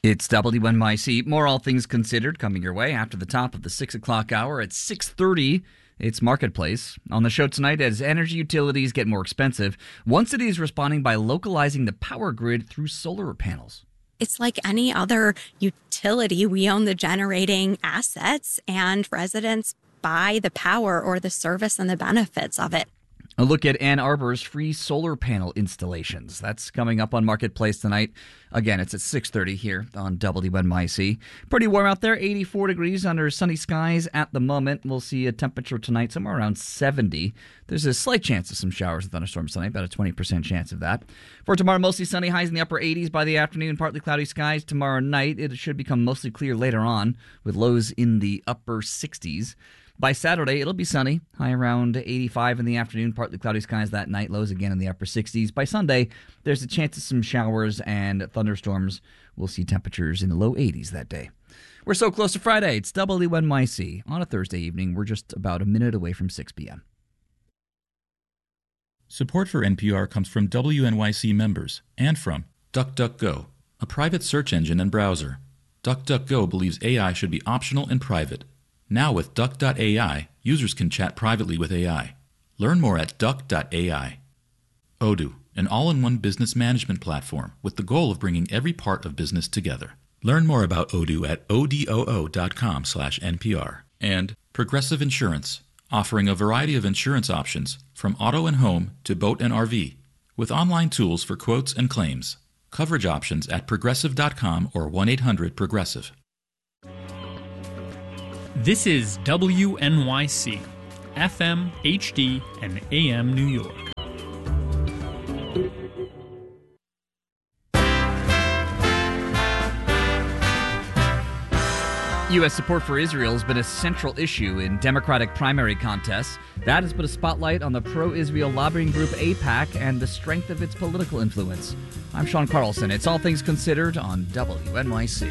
It's WNYC. More All Things Considered coming your way after the top of the 6 o'clock hour at 6:30. It's Marketplace. On the show tonight, as energy utilities get more expensive, one city is responding by localizing the power grid through solar panels. It's like any other utility. We own the generating assets, and residents buy the power or the service and the benefits of it. A look at Ann Arbor's free solar panel installations. That's coming up on Marketplace tonight. Again, it's at 6:30 here on WNYC. Pretty warm out there, 84 degrees under sunny skies at the moment. We'll see a temperature tonight somewhere around 70. There's a slight chance of some showers and thunderstorms tonight, about a 20% chance of that. For tomorrow, mostly sunny, highs in the upper 80s by the afternoon, partly cloudy skies. Tomorrow night, it should become mostly clear later on, with lows in the upper 60s. By Saturday, it'll be sunny, high around 85 in the afternoon, partly cloudy skies that night, lows again in the upper 60s. By Sunday, there's a chance of some showers and thunderstorms. We'll see temperatures in the low 80s that day. We're so close to Friday. It's WNYC. On a Thursday evening, we're just about a minute away from 6 p.m. Support for NPR comes from WNYC members and from DuckDuckGo, a private search engine and browser. DuckDuckGo believes AI should be optional and private. Now with Duck.ai, users can chat privately with AI. Learn more at Duck.ai. Odoo, an all-in-one business management platform with the goal of bringing every part of business together. Learn more about Odoo at odoo.com/NPR. And Progressive Insurance, offering a variety of insurance options from auto and home to boat and RV, with online tools for quotes and claims. Coverage options at progressive.com or 1-800-PROGRESSIVE. This is WNYC, FM, HD, and AM New York. U.S. support for Israel has been a central issue in Democratic primary contests. That has put a spotlight on the pro-Israel lobbying group AIPAC and the strength of its political influence. I'm Sean Carlson. It's All Things Considered on WNYC.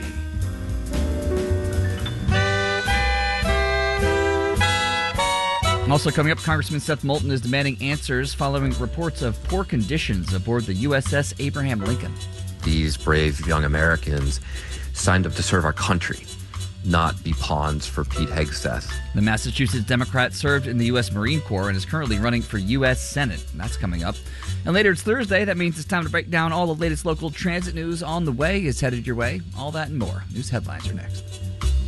Also coming up, Congressman Seth Moulton is demanding answers following reports of poor conditions aboard the USS Abraham Lincoln. These brave young Americans signed up to serve our country, not be pawns for Pete Hegseth. The Massachusetts Democrat served in the U.S. Marine Corps and is currently running for U.S. Senate. That's coming up. And later it's Thursday. That means it's time to break down all the latest local transit news on the way is headed your way. All that and more. News headlines are next.